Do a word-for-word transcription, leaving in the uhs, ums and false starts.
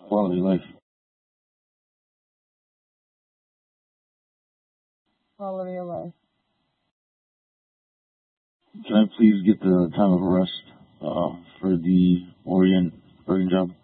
Quality life. Quality of life. Can I please get the time of arrest uh, for the Orient Oregon job?